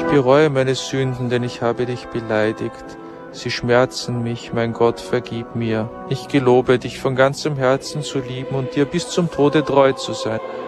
bereue meine Sünden, denn ich habe dich beleidigt. Sie schmerzen mich, mein Gott, vergib mir. Ich gelobe dich von ganzem Herzen zu lieben und dir bis zum Tode treu zu sein.